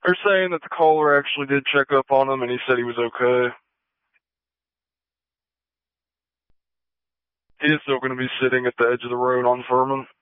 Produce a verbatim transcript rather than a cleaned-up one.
They're saying that the caller actually did check up on him and he said he was okay. He is still going to be sitting at the edge of the road on Furman.